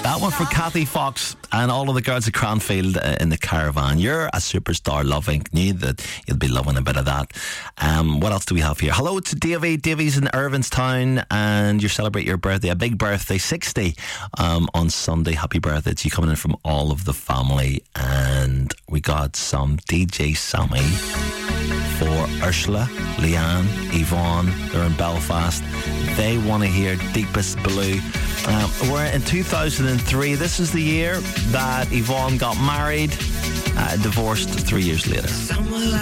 That one for Kathy Fox and all of the girls at Cranfield in the caravan. You're a superstar, loving. Knew that you'll be loving a bit of that. What else do we have here? Hello to Davy. Davy's in Irvinstown, and you celebrate your birthday, a big birthday, 60 on Sunday. Happy birthday to you, coming in from all of the family. And we got some DJ Sammy for Ursula, Leanne, Yvonne. They're in Belfast. They want to hear Deepest Blue. We're in 2003. This is the year that Yvonne got married, divorced 3 years later.